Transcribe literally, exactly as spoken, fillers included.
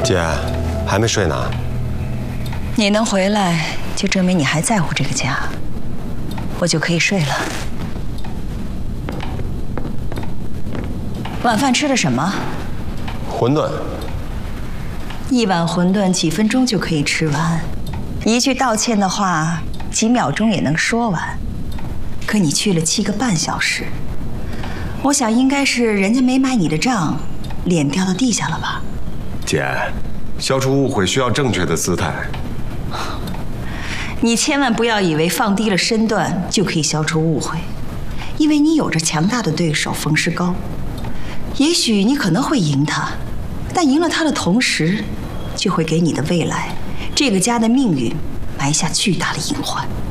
姐，还没睡呢。 你能回来，就证明你还在乎这个家，我就可以睡了。晚饭吃的什么？ 馄饨。 一碗馄饨几分钟就可以吃完，一句道歉的话几秒钟也能说完。可你去了七个半小时，我想应该是人家没买你的账，脸掉到地下了吧？ 姐，消除误会需要正确的姿态。 你千万不要以为放低了身段就可以消除误会，因为你有着强大的对手冯世高。也许你可能会赢他，但赢了他的同时，就会给你的未来、这个家的命运埋下巨大的隐患。